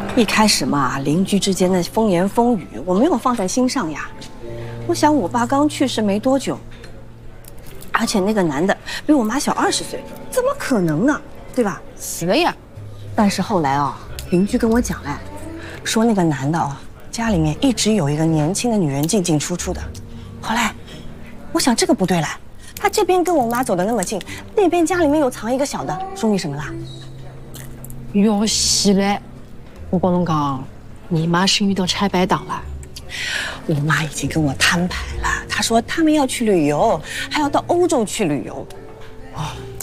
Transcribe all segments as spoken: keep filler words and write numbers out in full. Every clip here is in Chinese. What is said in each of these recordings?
一开始嘛，邻居之间的风言风语，我没有放在心上呀。我想我爸刚去世没多久，而且那个男的比我妈小二十岁，怎么可能呢？对吧？ 是的呀。 但是后来啊、哦，邻居跟我讲嘞，说那个男的哦，家里面一直有一个年轻的女人进进出出的。后来，我想这个不对了，他这边跟我妈走得那么近，那边家里面有藏一个小的，说明什么啦？ 哟，是嘞。我跟侬讲，你妈是遇到拆白党了。 我妈已经跟我摊牌了，她说他们要去旅游，还要到欧洲去旅游。 哦，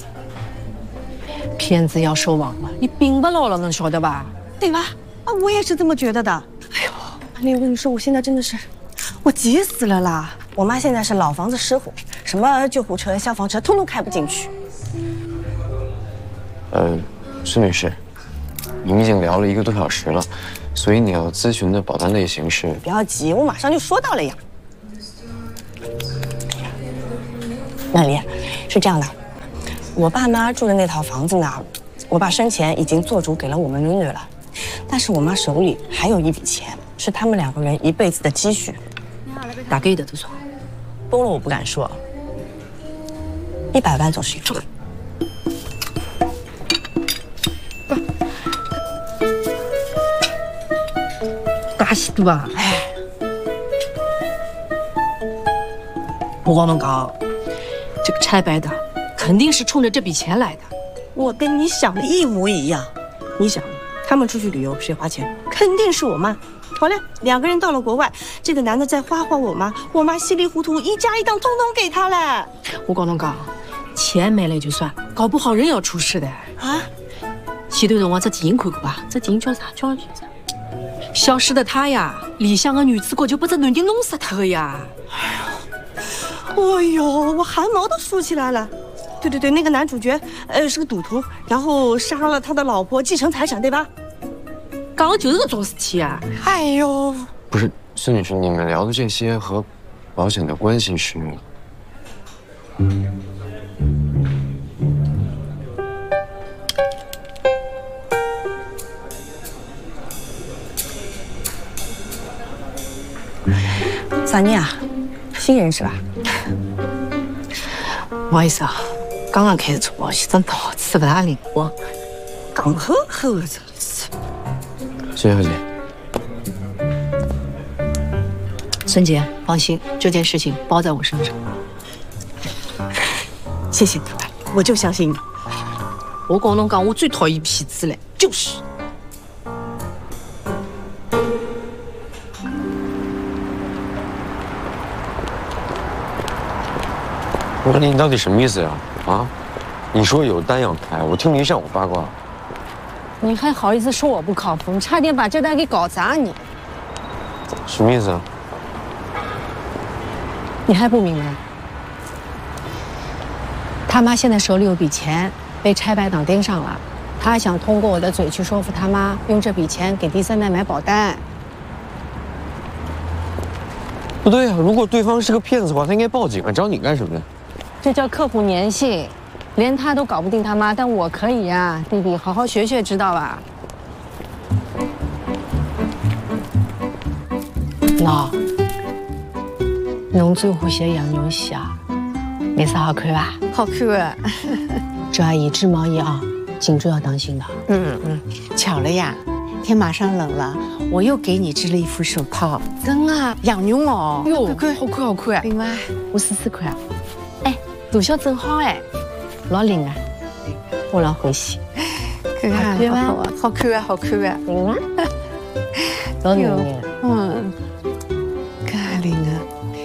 骗子要收网了，你并不牢了，能晓得吧？ 对吧？啊，我也是这么觉得的。哎呦，安丽，我跟你说，我现在真的是，我急死了啦！我妈现在是老房子失火，什么救护车、消防车，通通开不进去。 呃，孙女士，你们已经聊了一个多小时了，所以你要咨询的保单类型是…… 不要急，我马上就说到了呀。那丽，是这样的，我爸妈住的那套房子呢，我爸生前已经做主给了我们女女了，但是我妈手里还有一笔钱，是他们两个人一辈子的积蓄。 大概的多少？ 多了我不敢说，一百万总是有的。 大喜多啊！哎，我跟侬讲，这个拆白的肯定是冲着这笔钱来的。 我跟你想的一模一样。你想，他们出去旅游谁花钱？肯定是我妈。好嘞，两个人到了国外，这个男的再花花我妈，我妈稀里糊涂一家一档通通给他了。 我跟侬讲，钱没了就算，搞不好人要出事的啊！前头辰光这电影看过吧？这电影叫啥？叫啥？消失的她呀，里向个女主角就被这男的弄死脱了呀！ 哎呦，哎呦，我汗毛都竖起来了。对对对，那个男主角呃是个赌徒，然后杀了他的老婆继承财产，对吧？ 讲的就是这种事体啊！ 哎呦， 不是孙女士，你们聊的这些和保险的关系是？ 啥人啊？新人是吧？ 不好意思啊，刚刚开始做保险，这脑子不大灵活， 刚呵呵的。 谢谢小姐。 孙姐，放心，这件事情包在我身上。 谢谢你，我就相信你。 我跟侬讲，我最讨厌骗子了，就是。 我说你到底什么意思呀？啊，你说有单要开，我听着一上午八卦。 你还好意思说我不靠谱？你差点把这单给搞砸你！ 什么意思啊？ 你还不明白？他妈现在手里有笔钱，被拆白党盯上了，他还想通过我的嘴去说服他妈，用这笔钱给第三代买保单。 不对啊，如果对方是个骗子的话，他应该报警啊，找你干什么呀？ 这叫刻骨粘性，连他都搞不定他妈，但我可以呀，弟弟，好好学学，知道吧？喏，侬最欢喜的洋牛戏啊，颜色好看吧？ 好看。 周阿姨，织毛衣啊，颈椎要当心的。 嗯嗯，巧了呀，天马上冷了，我又给你织了一副手套。 真啊， 洋牛哦， 哟，好看好看。 对吗？ 我试试看啊。哎，大小正好哎，老灵啊，我老欢喜。 看看， 对吧？ 好看啊，好看啊， 灵啊，老灵灵。 嗯，看灵啊。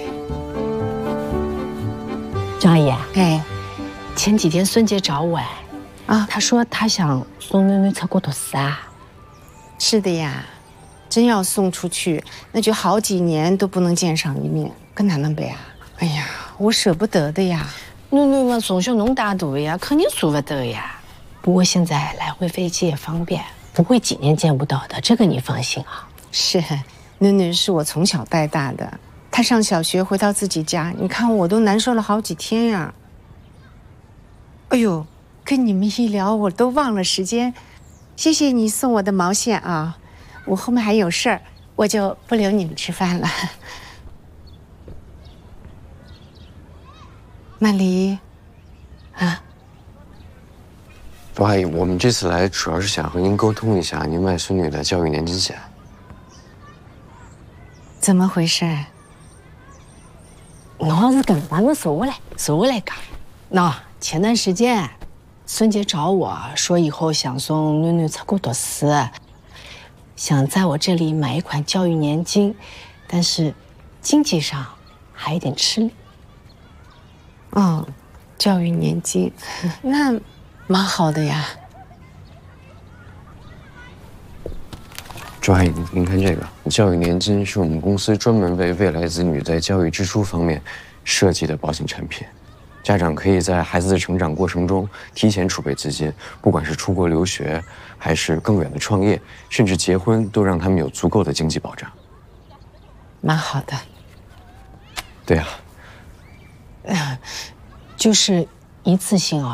张阿姨， 哎， 前几天孙姐找我哎，啊，她说她想送囡囡出国读书啊。 是的呀，真要送出去，那就好几年都不能见上一面，可哪能办啊？哎呀，我舍不得的呀。 囡囡嘛，从小侬带大的呀，肯定舍不得呀。不过现在来回飞机也方便，不会几年见不到的，这个你放心啊。 是，囡囡是我从小带大的，她上小学回到自己家，你看我都难受了好几天呀。哎呦，跟你们一聊，我都忘了时间。谢谢你送我的毛线啊， 我后面还有事儿，我就不留你们吃饭了。曼黎，啊， 周阿姨，我们这次来主要是想和您沟通一下您外孙女的教育年金险。 怎么回事？ 侬是搿能介，侬坐下来，坐下来讲。喏，前段时间，孙杰找我说以后想送囡囡出国读书，想在我这里买一款教育年金，但是经济上还有点吃力。 哦，教育年金，那蛮好的呀。 周阿姨，您您看这个，教育年金是我们公司专门为未来子女在教育支出方面设计的保险产品。家长可以在孩子的成长过程中提前储备资金，不管是出国留学，还是更远的创业，甚至结婚，都让他们有足够的经济保障。 蛮好的。 对呀、 就是一次性啊。